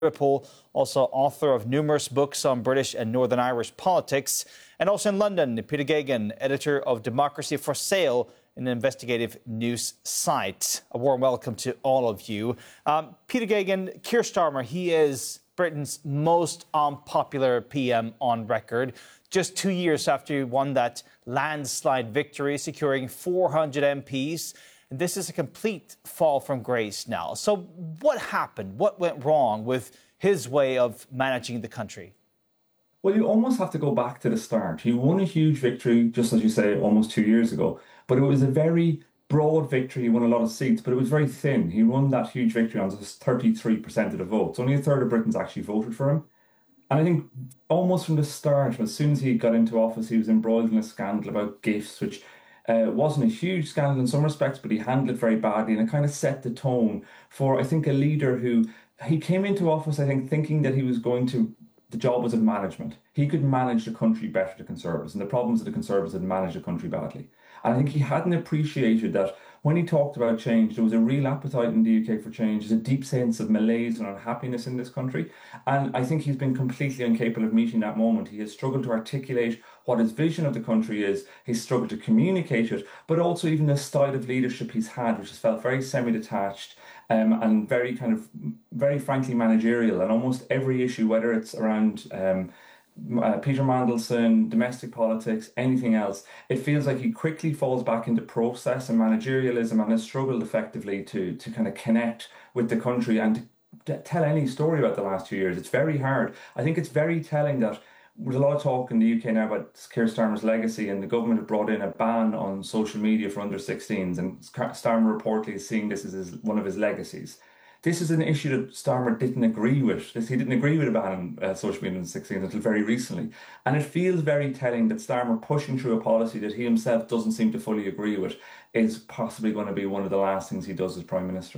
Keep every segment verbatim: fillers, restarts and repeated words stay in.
Liverpool, also author of numerous books on British and Northern Irish politics. And also in London, Peter Geoghegan, editor of Democracy for Sale, an investigative news site. A warm welcome to all of you. Um, Peter Geoghegan, Keir Starmer, he is Britain's most unpopular P M on record. Just two years after he won that landslide victory, securing four hundred M Ps. And this is a complete fall from grace now. So what happened? What went wrong with his way of managing the country? Well, you almost have to go back to the start. He won a huge victory, just as you say, almost two years ago. But it was a very broad victory. He won a lot of seats, but it was very thin. He won that huge victory on just thirty-three percent of the votes. Only a third of Britons actually voted for him. And I think almost from the start, as soon as he got into office, he was embroiled in a scandal about gifts, which uh, wasn't a huge scandal in some respects, but he handled it very badly. And it kind of set the tone for, I think, a leader who, he came into office, I think, thinking that he was going to, the job was of management. He could manage the country better, the Conservatives. And the problems of the Conservatives had managed the country badly. And I think he hadn't appreciated that when he talked about change, there was a real appetite in the U K for change. There's a deep sense of malaise and unhappiness in this country. And I think he's been completely incapable of meeting that moment. He has struggled to articulate what his vision of the country is. He's struggled to communicate it, but also even the style of leadership he's had, which has felt very semi-detached um, and very kind of, very frankly managerial. And almost every issue, whether it's around um, Uh, Peter Mandelson, domestic politics, anything else, it feels like he quickly falls back into process and managerialism and has struggled effectively to to kind of connect with the country and to tell any story about the last two years. It's very hard. I think it's very telling that there's a lot of talk in the U K now about Keir Starmer's legacy, and the government have brought in a ban on social media for under sixteens, and Starmer reportedly is seeing this as his, one of his legacies. This is an issue that Starmer didn't agree with. He didn't agree with a ban on uh, social media in the sixteens until very recently. And it feels very telling that Starmer pushing through a policy that he himself doesn't seem to fully agree with is possibly going to be one of the last things he does as Prime Minister.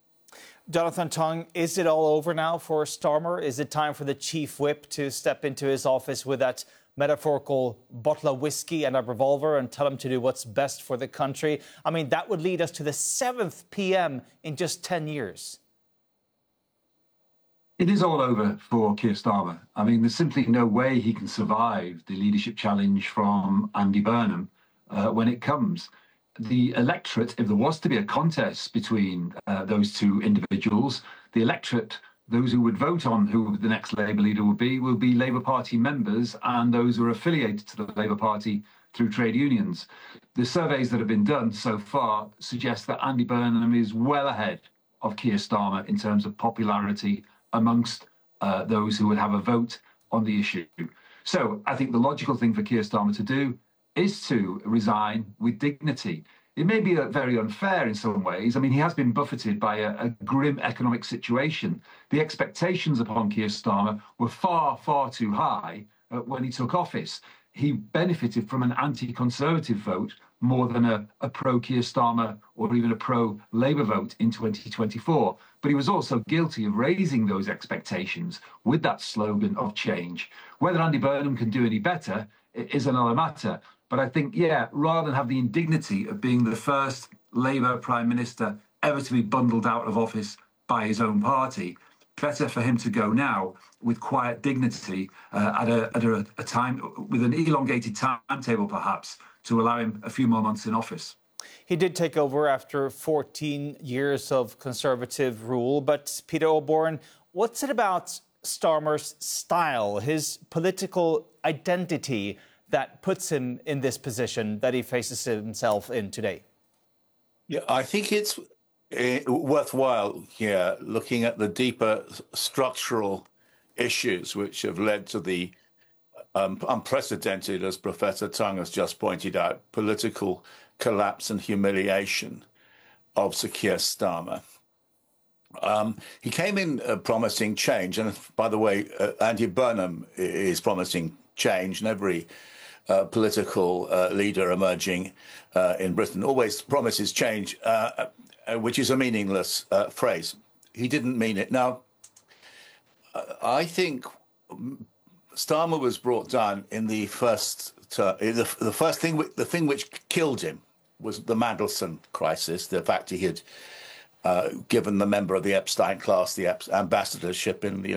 Jonathan Tongue, is it all over now for Starmer? Is it time for the Chief Whip to step into his office with that metaphorical bottle of whiskey and a revolver and tell him to do what's best for the country? I mean, that would lead us to the seventh P M in just ten years. It is all over for Keir Starmer. I mean, there's simply no way he can survive the leadership challenge from Andy Burnham uh, when it comes. The electorate, if there was to be a contest between uh, those two individuals, the electorate, those who would vote on who the next Labour leader would be, will be Labour Party members and those who are affiliated to the Labour Party through trade unions. The surveys that have been done so far suggest that Andy Burnham is well ahead of Keir Starmer in terms of popularity amongst uh, those who would have a vote on the issue. So I think the logical thing for Keir Starmer to do is to resign with dignity. It may be uh, very unfair in some ways. I mean, he has been buffeted by a, a grim economic situation. The expectations upon Keir Starmer were far, far too high uh, when he took office. He benefited from an anti-Conservative vote more than a, a pro-Keir Starmer or even a pro-Labour vote in twenty twenty-four. But he was also guilty of raising those expectations with that slogan of change. Whether Andy Burnham can do any better is another matter. But I think, yeah, rather than have the indignity of being the first Labour Prime Minister ever to be bundled out of office by his own party, better for him to go now with quiet dignity uh, at, a, at a, a time, with an elongated timetable perhaps, to allow him a few more months in office. He did take over after fourteen years of Conservative rule. But Peter O'Byrne, what's it about Starmer's style, his political identity, that puts him in this position that he faces himself in today? Yeah, I think it's uh, worthwhile here looking at the deeper structural issues which have led to the um, unprecedented, as Professor Tongue has just pointed out, political collapse and humiliation of Sir Keir Starmer. Um, he came in uh, promising change, and by the way, uh, Andy Burnham is promising change, and every uh, political uh, leader emerging uh, in Britain always promises change, uh, uh, which is a meaningless uh, phrase. He didn't mean it. Now, I think Starmer was brought down in the first, uh, the, the first thing, the thing which killed him was the Mandelson crisis, the fact he had uh, given the member of the Epstein class the ambassadorship in the